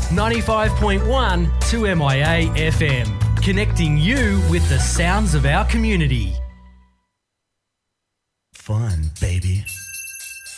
95.1 to MIA FM, connecting you with the sounds of our community. Fun, baby.